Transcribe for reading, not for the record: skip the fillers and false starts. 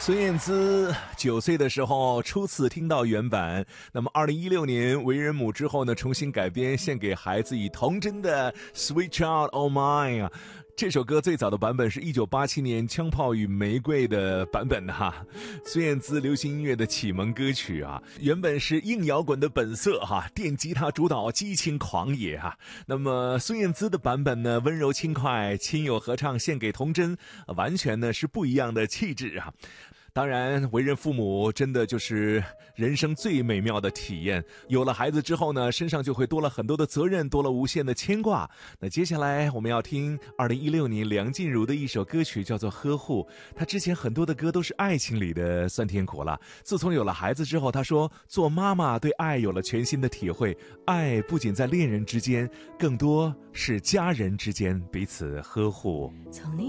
孙燕姿9岁的时候初次听到原版，那么2016年为人母之后呢，重新改编献给孩子以童真的 Sweet Child O' Mine 啊。这首歌最早的版本是1987年《枪炮与玫瑰》的版本哈，孙燕姿流行音乐的启蒙歌曲啊，原本是硬摇滚的本色哈，电吉他主导激情狂野哈。那么孙燕姿的版本呢，温柔轻快，亲友合唱献给童真，完全呢是不一样的气质啊。当然，为人父母真的就是人生最美妙的体验。有了孩子之后呢，身上就会多了很多的责任，多了无限的牵挂。那接下来我们要听2016年梁静茹的一首歌曲，叫做《呵护》。她之前很多的歌都是爱情里的酸甜苦辣。自从有了孩子之后，她说做妈妈对爱有了全新的体会。爱不仅在恋人之间，更多是家人之间彼此呵护。